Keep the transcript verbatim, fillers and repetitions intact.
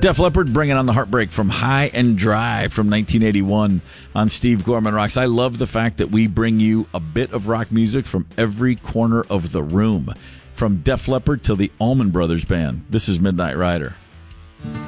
Def Leppard bringing on the heartbreak from High and Dry from nineteen eighty-one on Steve Gorman Rocks. I love the fact that we bring you a bit of rock music from every corner of the room, from Def Leppard to the Allman Brothers Band. This is Midnight Rider.